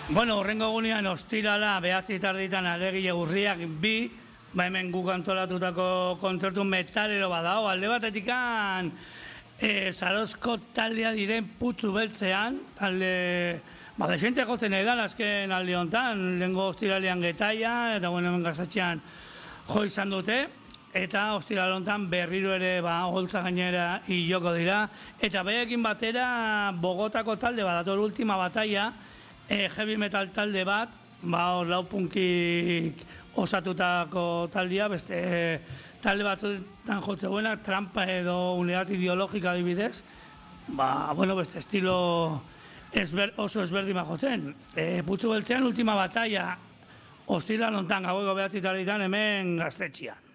Bueno, horrengo gunean ostirala, 9 tarditan alegile urriak bi, hemen guk antolatutako kontzertu metalero badao, alde batetikan Zarozko taldea diren Putzu Beltzean, talde, desente jotzen edan azken alde honetan, lehengo ostiralean Getaia, eta hemen Gaztetxean jo izan dute, eta ostiral honetan berriro ere holtza gainera hiloko dira, eta behekin batera Bogotako talde bat, dator Ultima Bataia, heavy metal talde bat, lau punkik osatutako taldea, beste talde batzuetan jotzeguenak, trampa edo unidad ideologika adibidez, beste estilo oso ezberdin jotzen. Putzu Beltzean Ultima Bataia, ostiral honetan gaueko 9 tarditan hemen Gaztetxean.